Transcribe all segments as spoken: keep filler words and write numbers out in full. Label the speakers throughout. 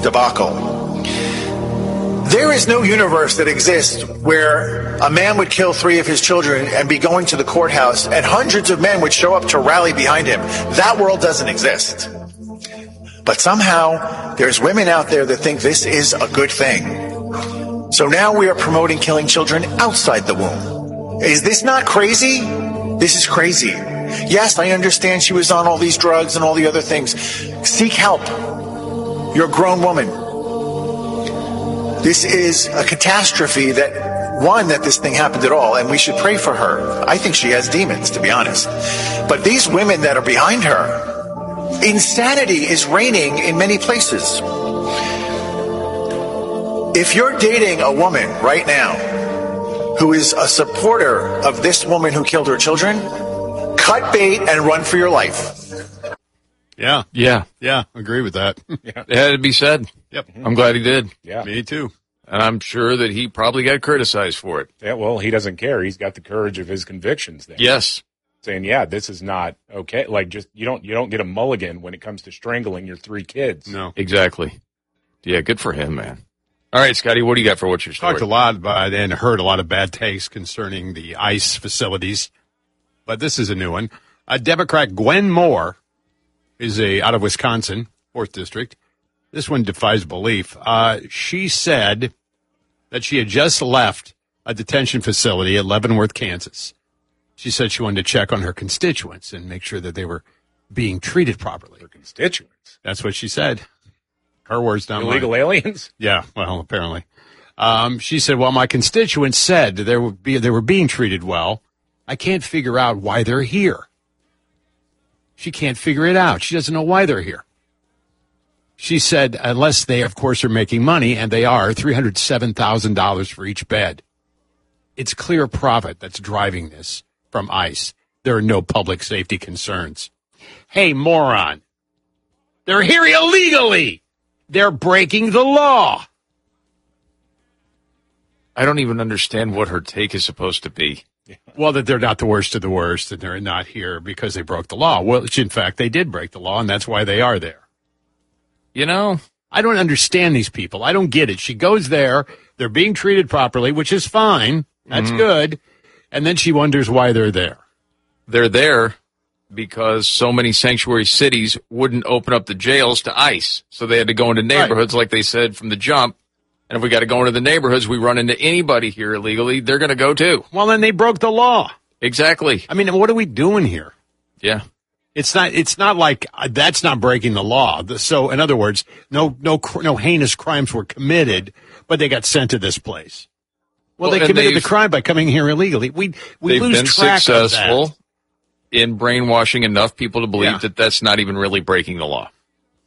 Speaker 1: debacle. There is no universe that exists where a man would kill three of his children and be going to the courthouse and hundreds of men would show up to rally behind him. That world doesn't exist. But somehow there's women out there that think this is a good thing. So now we are promoting killing children outside the womb. Is this not crazy? This is crazy. Yes, I understand she was on all these drugs and all the other things. Seek help. You're a grown woman. This is a catastrophe that, one, that this thing happened at all, and we should pray for her. I think she has demons, to be honest. But these women that are behind her, insanity is reigning in many places. If you're dating a woman right now who is a supporter of this woman who killed her children, cut bait and run for your life.
Speaker 2: Yeah.
Speaker 3: Yeah.
Speaker 2: Yeah. Agree with that.
Speaker 3: Yeah. It had to be said.
Speaker 2: Yep.
Speaker 3: I'm glad he did.
Speaker 4: Yeah.
Speaker 2: Me too.
Speaker 3: And I'm sure that he probably got criticized for it.
Speaker 4: Yeah, well, he doesn't care. He's got the courage of his convictions there.
Speaker 3: Yes.
Speaker 4: Saying, yeah, this is not okay. Like, just, you don't, you don't get a mulligan when it comes to strangling your three kids.
Speaker 2: No.
Speaker 3: Exactly. Yeah, good for him, man. All right, Scotty, what do you got for what's your story?
Speaker 2: Talked a lot about and heard a lot of bad takes concerning the ICE facilities, but this is a new one. A Democrat, Gwen Moore, is a out of Wisconsin, fourth District. This one defies belief. Uh, she said that she had just left a detention facility at Leavenworth, Kansas. She said she wanted to check on her constituents and make sure that they were being treated properly.
Speaker 4: Her constituents?
Speaker 2: That's what she said. Her words, not mine.
Speaker 4: Illegal aliens?
Speaker 2: Yeah, well, apparently. Um, she said, well, my constituents said they were, be, they were being treated well. I can't figure out why they're here. She can't figure it out. She doesn't know why they're here. She said, unless they, of course, are making money, and they are, three hundred seven thousand dollars for each bed. It's clear profit that's driving this from ICE. There are no public safety concerns. Hey, moron. They're here illegally. They're breaking the law.
Speaker 3: I don't even understand what her take is supposed to be.
Speaker 2: Well, that they're not the worst of the worst, and they're not here because they broke the law. Well, in fact, they did break the law, and that's why they are there.
Speaker 3: You know,
Speaker 2: I don't understand these people. I don't get it. She goes there. They're being treated properly, which is fine. That's mm-hmm. good. And then she wonders why they're there.
Speaker 3: They're there because so many sanctuary cities wouldn't open up the jails to ICE. So they had to go into neighborhoods, right, like they said from the jump. And if we got to go into the neighborhoods, we run into anybody here illegally, they're going to go too.
Speaker 2: Well, then they broke the law.
Speaker 3: Exactly.
Speaker 2: I mean, what are we doing here?
Speaker 3: Yeah.
Speaker 2: It's not, it's not like uh, that's not breaking the law. So, in other words, no, no, no heinous crimes were committed, but they got sent to this place. Well, well they committed the crime by coming here illegally. We, we lose track of that. They've been successful in brainwashing enough people to believe yeah. that that's not even really breaking the law.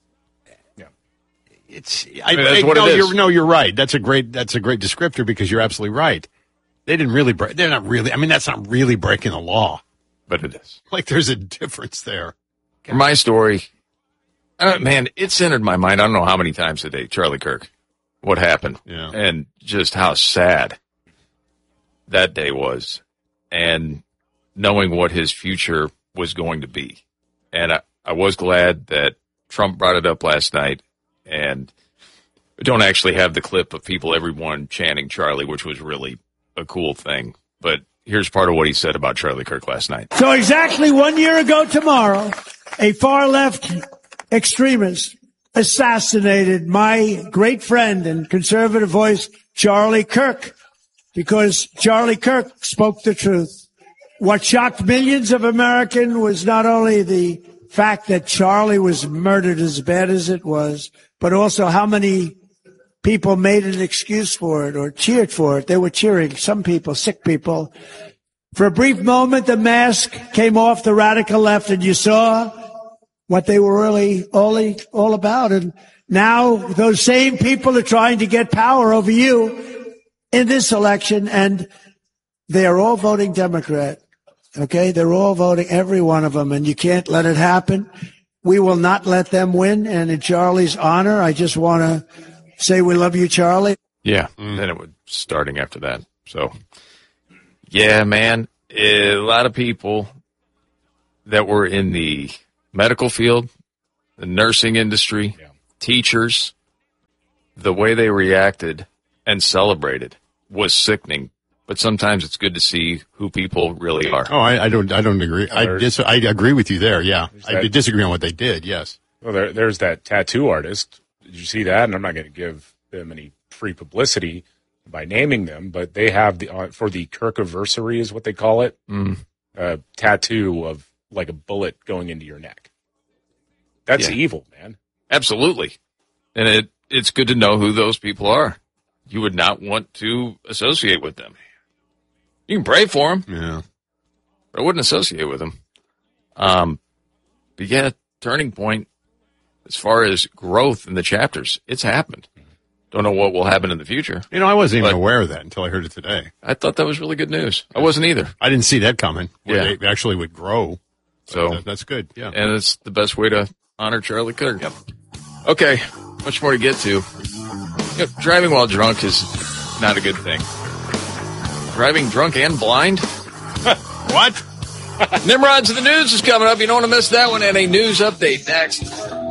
Speaker 2: It's I, I mean, that's I, what no, it is. You're, no, you're right. That's a great that's a great descriptor because you're absolutely right. They didn't really break. They're not really. I mean, that's not really breaking the law,
Speaker 3: but it is.
Speaker 2: Like there's a difference there.
Speaker 3: For my story, uh, man, it's entered my mind. I don't know how many times today. Charlie Kirk, what happened,
Speaker 2: yeah.
Speaker 3: and just how sad that day was, and knowing what his future was going to be, and I, I was glad that Trump brought it up last night. And we don't actually have the clip of people, everyone chanting Charlie, which was really a cool thing. But here's part of what he said about Charlie Kirk last night.
Speaker 5: So exactly one year ago tomorrow, a far-left extremist assassinated my great friend and conservative voice, Charlie Kirk, because Charlie Kirk spoke the truth. What shocked millions of Americans was not only the fact that Charlie was murdered as bad as it was, but also how many people made an excuse for it or cheered for it. They were cheering, some people, sick people. For a brief moment, the mask came off the radical left and you saw what they were really all, all about. And now those same people are trying to get power over you in this election, and they are all voting Democrat. Okay, they're all voting, every one of them, and you can't let it happen. We will not let them win, and in Charlie's honor, I just want to say we love you, Charlie.
Speaker 3: Yeah, mm. Then it would starting after that. So, yeah, man, a lot of people that were in the medical field, the nursing industry, yeah. teachers, the way they reacted and celebrated was sickening. But sometimes it's good to see who people really are.
Speaker 2: Oh, I, I don't, I don't agree. I dis- I agree with you there. Yeah, I
Speaker 4: that,
Speaker 2: disagree on what they did. Yes.
Speaker 4: Well, there, there's that tattoo artist. Did you see that? And I'm not going to give them any free publicity by naming them, but they have the uh, for the Kirkiversary is what they call it,
Speaker 3: Mm.
Speaker 4: a tattoo of like a bullet going into your neck. That's
Speaker 3: Yeah.
Speaker 4: evil, man.
Speaker 3: Absolutely. And it it's good to know who those people are. You would not want to associate with them. You can pray for them,
Speaker 2: Yeah.
Speaker 3: but I wouldn't associate with them. Um, but yeah, turning point as far as growth in the chapters, it's happened. Don't know what will happen in the future.
Speaker 2: You know, I wasn't even
Speaker 3: But-
Speaker 2: aware of that until I heard it today.
Speaker 3: I thought that was really good news. I wasn't either.
Speaker 2: I didn't see that coming. Where
Speaker 3: Yeah.
Speaker 2: they actually would grow.
Speaker 3: So
Speaker 2: That- that's good. Yeah.
Speaker 3: and it's the best way to honor Charlie Kirk. Okay, much more to get to. You know, driving while drunk is not a good thing. Driving drunk and blind?
Speaker 2: What?
Speaker 3: Nimrods of the News is coming up. You don't want to miss that one. And a news update next.